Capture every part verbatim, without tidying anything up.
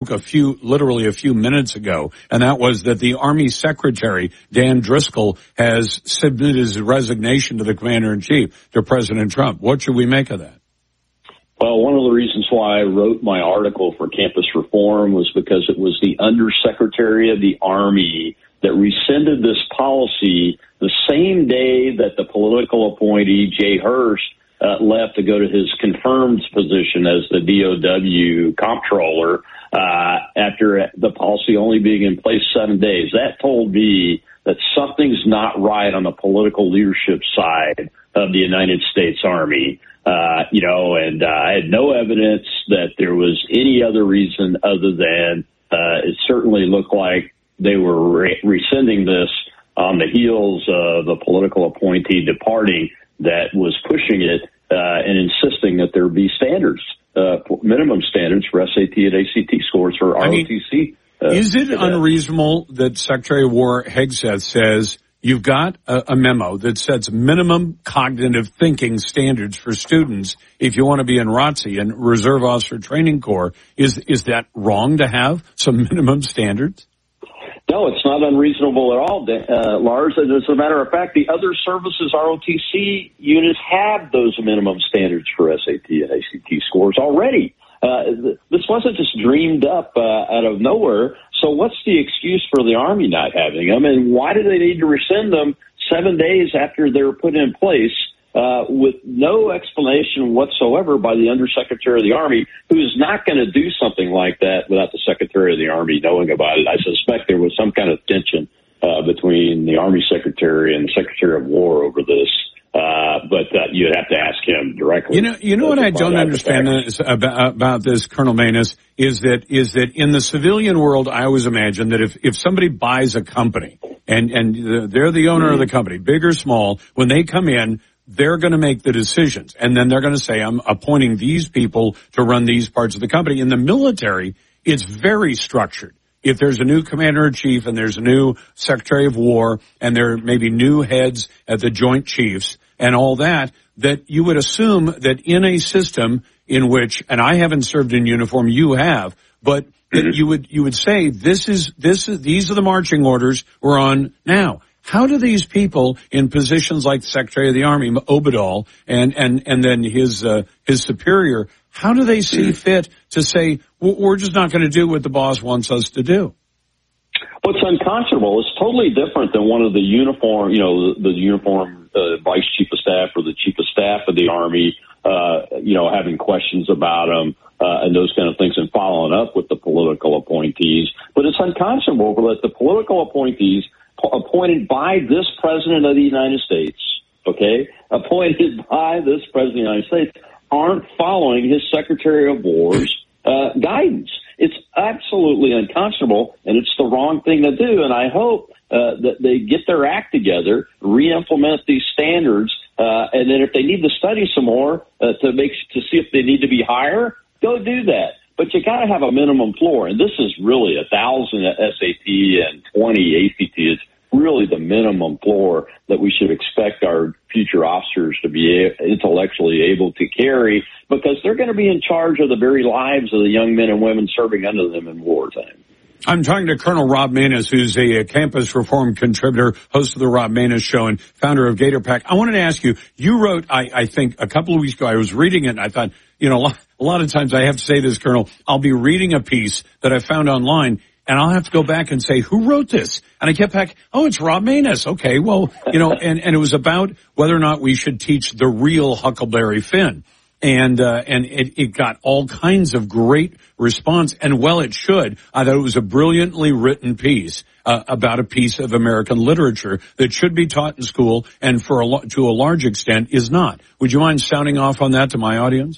a few, literally a few minutes ago, and that was that the Army Secretary, Dan Driscoll, has submitted his resignation to the Commander-in-Chief, to President Trump. What should we make of that? Well, one of the reasons why I wrote my article for Campus Reform was because it was the Undersecretary of the Army that rescinded this policy the same day that the political appointee, Jay Hurst, uh, left to go to his confirmed position as the D O W comptroller uh, after the policy only being in place seven days. That told me that something's not right on the political leadership side of the United States Army. Uh, you know, and uh, I had no evidence that there was any other reason other than uh, it certainly looked like they were re- rescinding this on the heels of the political appointee departing that was pushing it uh, and insisting that there be standards, uh, minimum standards for S A T and A C T scores for R O T C. I mean, uh, is it unreasonable that Secretary of War Hegseth says you've got a, a memo that sets minimum cognitive thinking standards for students if you want to be in R O T C and Reserve Officer Training Corps? Is is that wrong to have some minimum standards? No, it's not unreasonable at all, uh, Lars. As a matter of fact, the other services R O T C units have those minimum standards for S A T and A C T scores already. Uh, this wasn't just dreamed up uh, out of nowhere. So what's the excuse for the Army not having them? And why do they need to rescind them seven days after they're put in place uh, with no explanation whatsoever by the Undersecretary of the Army, who is not going to do something like that without the Secretary of the Army knowing about it? I suspect there was some kind of tension uh, between the Army Secretary and the Secretary of War over this. Uh, but uh, you'd have to ask him directly. You know, you know what I don't understand is about, about this, Colonel Maness, is that is that in the civilian world, I always imagine that if, if somebody buys a company and and they're the owner mm-hmm. of the company, big or small, when they come in, they're going to make the decisions, and then they're going to say, "I'm appointing these people to run these parts of the company." In the military, it's very structured. If there's a new commander-in-chief and there's a new secretary of war and there may be new heads at the Joint Chiefs and all that, that you would assume that in a system in which, and I haven't served in uniform, you have, but that you would, you would say, this is, this is, these are the marching orders we're on now. How do these people in positions like the Secretary of the Army, Obadal, and, and, and then his, uh, his superior, how do they see fit to say, we're just not going to do what the boss wants us to do? Well, it's unconscionable. It's totally different than one of the uniform, you know, the, the uniform uh, vice chief of staff or the chief of staff of the Army, uh, you know, having questions about them uh, and those kind of things and following up with the political appointees. But it's unconscionable that the political appointees appointed by this president of the United States, okay, appointed by this president of the United States, aren't following his Secretary of War's uh, guidance. It's absolutely unconscionable, and it's the wrong thing to do. And I hope uh, that they get their act together, re-implement these standards, uh, and then if they need to study some more uh, to make to see if they need to be higher, go do that. But you got to have a minimum floor, and this is really a thousand S A T and twenty A C T is really the minimum floor that we should expect our future officers to be intellectually able to carry, because they're going to be in charge of the very lives of the young men and women serving under them in wartime. I'm talking to Colonel Rob Maness, who's a, a campus reform contributor, host of the Rob Maness Show, and founder of Gator Pack. I wanted to ask you, you wrote, I, I think, a couple of weeks ago, I was reading it, and I thought, you know, a lot, a lot of times I have to say this, Colonel, I'll be reading a piece that I found online, and I'll have to go back and say, who wrote this? And I kept back, oh, it's Rob Maness. Okay, well, you know, and, and it was about whether or not we should teach the real Huckleberry Finn. And, uh, and it, it got all kinds of great response, and well, it should. I thought it was a brilliantly written piece, uh, about a piece of American literature that should be taught in school and for a, to a large extent is not. Would you mind sounding off on that to my audience?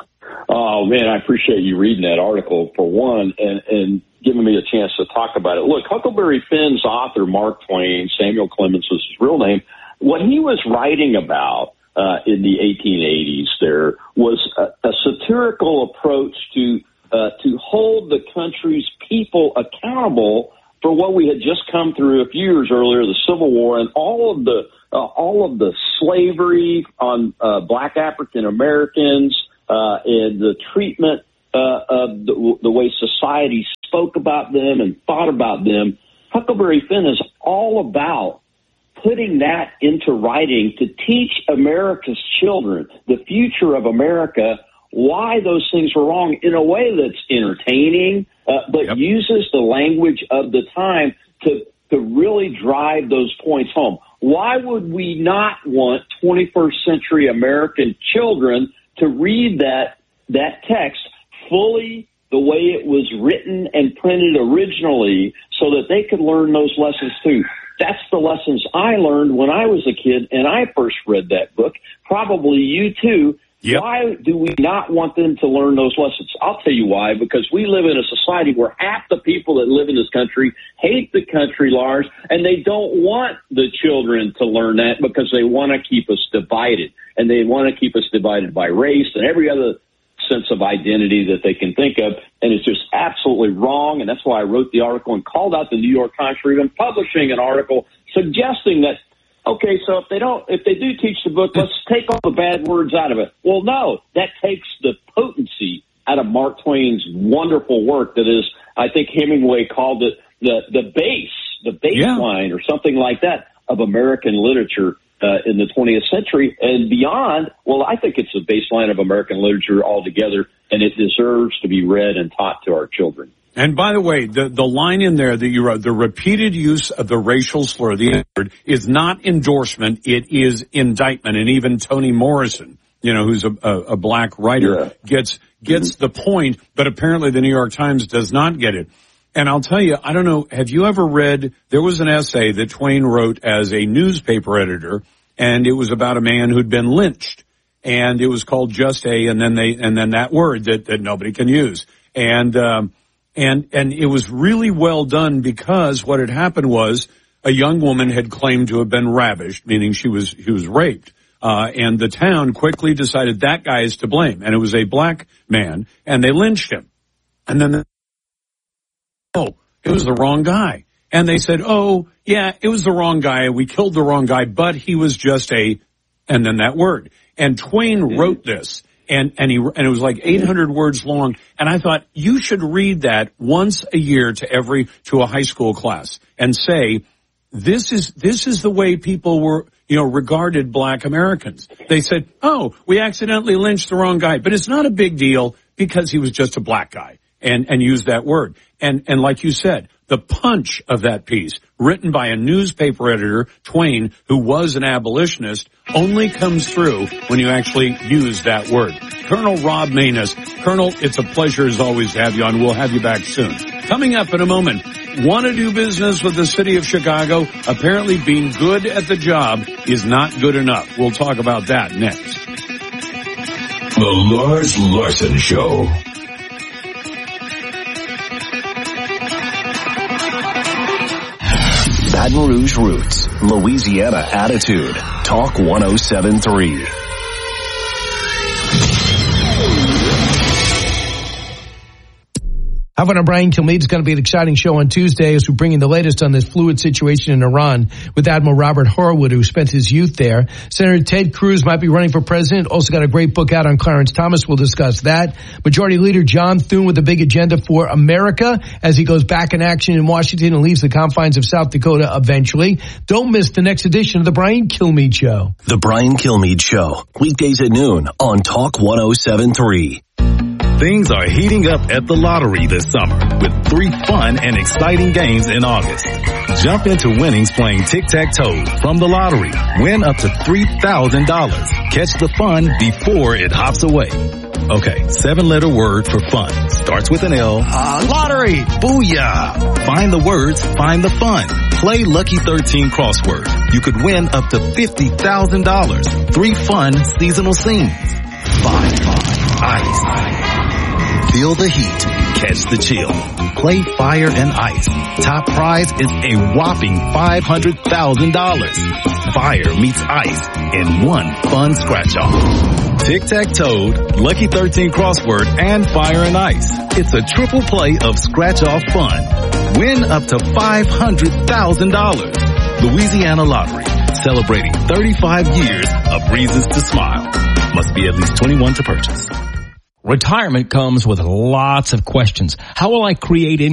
Oh, man, I appreciate you reading that article, for one, and, and giving me a chance to talk about it. Look, Huckleberry Finn's author, Mark Twain, Samuel Clemens was his real name, what he was writing about uh, in the eighteen eighties there was a, a satirical approach to uh, to hold the country's people accountable for what we had just come through a few years earlier, the Civil War, and all of the uh, all of the slavery on uh, black African Americans, uh, and the treatment uh, uh, the, the way society spoke about them and thought about them, Huckleberry Finn is all about putting that into writing to teach America's children, the future of America, why those things were wrong in a way that's entertaining, uh, but yep. uses the language of the time to, to really drive those points home. Why would we not want twenty-first century American children to read that, that text fully the way it was written and printed originally so that they could learn those lessons too? That's the lessons I learned when I was a kid and I first read that book. Probably you too. Yep. Why do we not want them to learn those lessons? I'll tell you why. Because we live in a society where half the people that live in this country hate the country, Lars, and they don't want the children to learn that because they want to keep us divided. And they want to keep us divided by race and every other sense of identity that they can think of. And it's just absolutely wrong. And that's why I wrote the article and called out the New York Times for even publishing an article suggesting that, okay, so if they don't, if they do teach the book, let's take all the bad words out of it. Well, no, that takes the potency out of Mark Twain's wonderful work that is, I think Hemingway called it the, the base, the baseline yeah. or something like that of American literature uh, in the twentieth century and beyond. Well, I think it's the baseline of American literature altogether, and it deserves to be read and taught to our children. And by the way, the, the line in there that you wrote, the repeated use of the racial slur, the N-word, is not endorsement, it is indictment. And even Toni Morrison, you know, who's a, a, a black writer, yeah. gets gets mm-hmm. the point, but apparently the New York Times does not get it. And I'll tell you, I don't know, have you ever read, there was an essay that Twain wrote as a newspaper editor, and it was about a man who'd been lynched. And it was called Just A, and then they, and then that word that, that nobody can use. And, um, And, and it was really well done because what had happened was a young woman had claimed to have been ravished, meaning she was, she was raped. Uh, and the town quickly decided that guy is to blame. And it was a black man, and they lynched him. And then, the, oh, it was the wrong guy. And they said, oh, yeah, it was the wrong guy. We killed the wrong guy, but he was just a, and then that word. And Twain wrote this. And, and he, and it was like eight hundred words long. And I thought you should read that once a year to every, to a high school class and say, this is, this is the way people were, you know, regarded black Americans. They said, oh, we accidentally lynched the wrong guy, but it's not a big deal because he was just a black guy and, and used that word. And, and like you said, the punch of that piece, written by a newspaper editor, Twain, who was an abolitionist, only comes through when you actually use that word. Colonel Rob Maness. Colonel, it's a pleasure as always to have you on. We'll have you back soon. Coming up in a moment, want to do business with the city of Chicago? Apparently being good at the job is not good enough. We'll talk about that next. The Lars Larson Show. Baton Rouge roots, Louisiana attitude. Talk one oh seven three. Havana Brian Kilmeade is going to be an exciting show on Tuesday as we bring in the latest on this fluid situation in Iran with Admiral Robert Horwood, who spent his youth there. Senator Ted Cruz might be running for president. Also got a great book out on Clarence Thomas. We'll discuss that. Majority Leader John Thune with a big agenda for America as he goes back in action in Washington and leaves the confines of South Dakota eventually. Don't miss the next edition of the Brian Kilmeade Show. The Brian Kilmeade Show, weekdays at noon on Talk one oh seven three. Things are heating up at the lottery this summer with three fun and exciting games in August. Jump into winnings playing tic-tac-toe from the lottery. Win up to three thousand dollars. Catch the fun before it hops away. Okay, seven-letter word for fun. Starts with an L. Uh, lottery! Booyah! Find the words, find the fun. Play Lucky thirteen crossword. You could win up to fifty thousand dollars. Three fun seasonal scenes. Five, five, ice. Feel the heat. Catch the chill. Play Fire and Ice. Top prize is a whopping five hundred thousand dollars. Fire meets ice in one fun scratch-off. Tic-tac-toe, Lucky thirteen crossword, and Fire and Ice. It's a triple play of scratch-off fun. Win up to five hundred thousand dollars. Louisiana Lottery, celebrating thirty-five years of reasons to smile. Must be at least twenty-one to purchase. Retirement comes with lots of questions. How will I create